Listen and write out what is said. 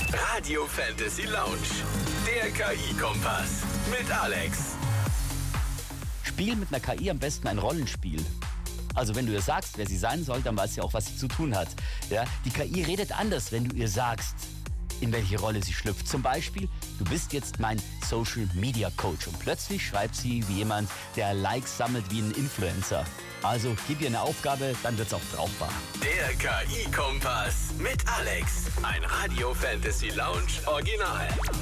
Radio Fantasy Lounge, der KI-Kompass mit Alex. Spiel mit einer KI am besten ein Rollenspiel. Also wenn du ihr sagst, wer sie sein soll, dann weiß sie auch, was sie zu tun hat. Ja? Die KI redet anders, wenn du ihr sagst, in welche Rolle sie schlüpft. Zum Beispiel, du bist jetzt mein Social Media Coach und plötzlich schreibt sie wie jemand, der Likes sammelt wie ein Influencer. Also gib ihr eine Aufgabe, dann wird's auch brauchbar. Der KI-Kompass mit Alex. Ein Radio Fantasy Lounge Original.